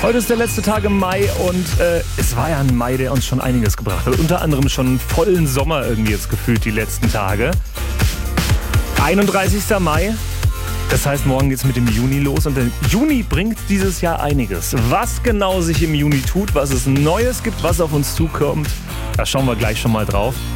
Heute ist der letzte Tag im Mai und es war ja ein Mai, der uns schon einiges gebracht hat. Unter anderem schon einen vollen Sommer irgendwie jetzt gefühlt die letzten Tage. 31. Mai, das heißt, morgen geht's mit dem Juni los und der Juni bringt dieses Jahr einiges. Was genau sich im Juni tut, was es Neues gibt, was auf uns zukommt, da schauen wir gleich schon mal drauf.